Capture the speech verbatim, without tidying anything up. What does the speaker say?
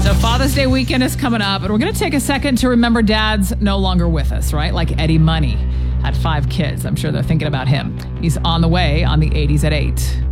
So Father's Day weekend is coming up, and we're going to take a second to remember dads no longer with us, right? Like Eddie Money had five kids. I'm sure they're thinking about him. He's on the way on the eighties at eight.